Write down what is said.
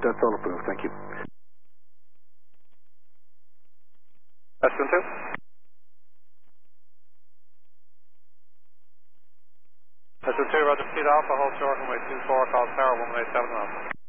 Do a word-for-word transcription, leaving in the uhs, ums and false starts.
that's all approved. Thank you. Western two. Western two, Roger, speed Alpha, hold short, runway two four, call tower, one one eight seven.